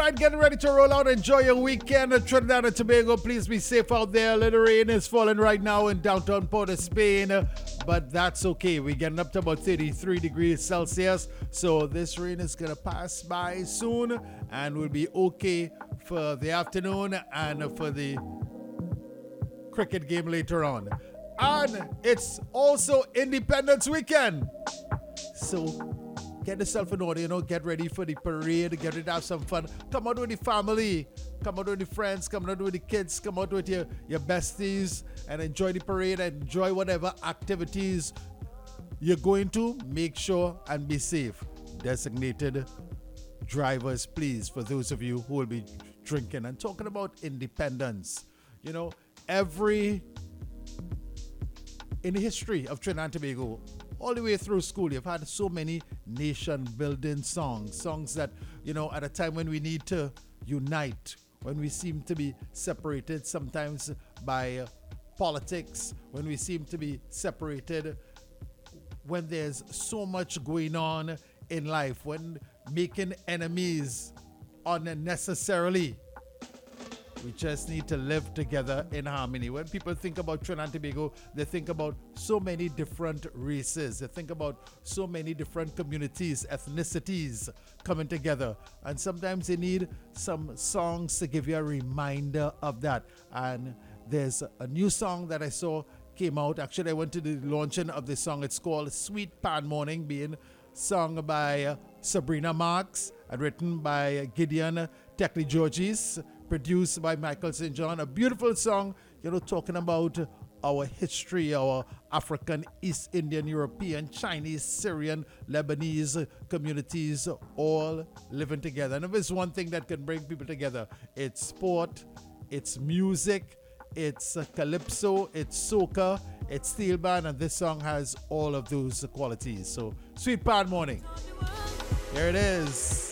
right, getting ready to roll out. Enjoy your weekend at Trinidad and Tobago. Please be safe out there. A little rain is falling right now in downtown Port of Spain, but that's okay. We're getting up to about 33 degrees Celsius, so this rain is going to pass by soon, and we'll be okay for the afternoon and for the cricket game later on. And it's also Independence Weekend, so get yourself in order, get ready for the parade, get ready to have some fun. Come out with the family, come out with the friends, come out with the kids, come out with your besties and enjoy the parade, enjoy whatever activities you're going to. Make sure and be safe. Designated drivers, please, for those of you who will be drinking. And talking about independence, in the history of Trinidad and Tobago, all the way through school, you've had so many nation-building songs that, at a time when we need to unite, when we seem to be separated sometimes by politics, when we seem to be separated, when there's so much going on in life, when making enemies unnecessarily. We just need to live together in harmony. When people think about Trinidad and Tobago, they think about so many different races. They think about so many different communities, ethnicities coming together. And sometimes they need some songs to give you a reminder of that. And there's a new song that I saw came out. Actually, I went to the launching of the song. It's called Sweet Pan Morning, being sung by Sabrina Marks and written by Gideon Techley Georges, produced by Michael St. John. A beautiful song, talking about our history, our African, East Indian, European, Chinese, Syrian, Lebanese communities all living together. And if there's one thing that can bring people together, it's sport, it's music, it's calypso, it's soca, it's steel band, and this song has all of those qualities. So, Sweet Pan Morning. Here it is.